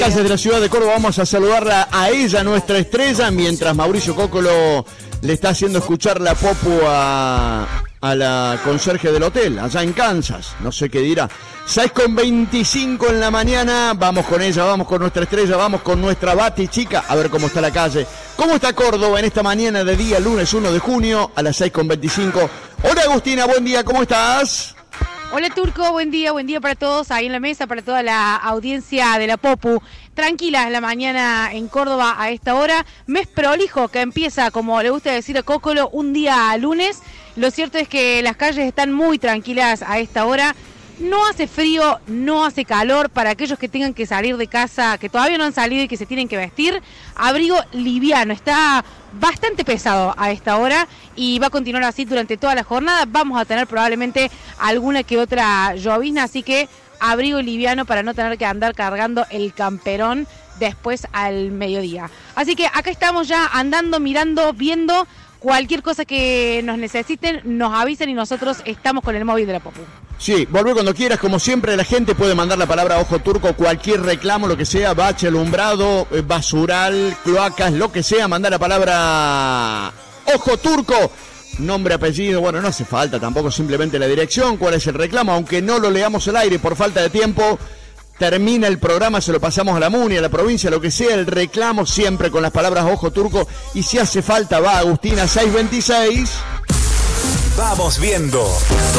Calles de la ciudad de Córdoba, vamos a saludarla a ella, nuestra estrella, mientras Mauricio Cocolo le está haciendo escuchar la popu a la conserje del hotel, allá en Kansas, no sé qué dirá. 6:25 en la mañana, vamos con ella, vamos con nuestra estrella, vamos con nuestra Bati chica, a ver cómo está la calle. ¿Cómo está Córdoba en esta mañana de día, lunes 1 de junio, a las 6:25? Hola Agustina, buen día, ¿cómo estás? Hola Turco, buen día para todos ahí en la mesa, para toda la audiencia de la Popu. Tranquila la mañana en Córdoba a esta hora. Mes prolijo que empieza, como le gusta decir a Cocolo, un día lunes. Lo cierto es que las calles están muy tranquilas a esta hora. No hace frío, no hace calor. Para aquellos que tengan que salir de casa, que todavía no han salido y que se tienen que vestir, abrigo liviano. Está bastante pesado a esta hora y va a continuar así durante toda la jornada. Vamos a tener probablemente alguna que otra llovizna, así que abrigo liviano para no tener que andar cargando el camperón después al mediodía. Así que acá estamos ya andando, mirando, viendo. Cualquier cosa que nos necesiten, nos avisen y nosotros estamos con el móvil de la Popu. Sí, volver cuando quieras, como siempre la gente puede mandar la palabra Ojo Turco, cualquier reclamo, lo que sea, bache, alumbrado, basural, cloacas, lo que sea, mandar la palabra Ojo Turco, nombre, apellido, bueno, no hace falta tampoco, simplemente la dirección, cuál es el reclamo, aunque no lo leamos al aire por falta de tiempo. Termina el programa, se lo pasamos a la MUNI, a la provincia, lo que sea, el reclamo siempre con las palabras Ojo Turco. Y si hace falta, va Agustina, 6:26. Vamos viendo